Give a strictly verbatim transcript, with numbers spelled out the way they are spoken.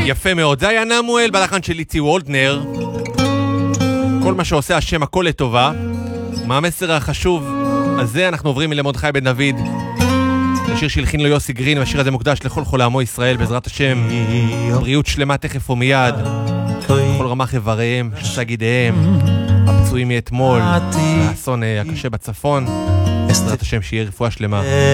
יפה מאוד. זה היה נמואל בלחן של איצי וולדנר. כל מה שעושה השם הכל לטובה. מה המסר החשוב הזה? אנחנו עוברים למרדכי בן דוד, השיר שהלחין לו יוסי גרין, והשיר הזה מוקדש לכל חולי עמו ישראל, בעזרת השם בריאות שלמה תכף ומיד, כל רמ"ח איבריהם, שס"ה גידיהם, הפצועים מאתמול, האסון הקשה בצפון, בעזרת השם שיהיה רפואה שלמה.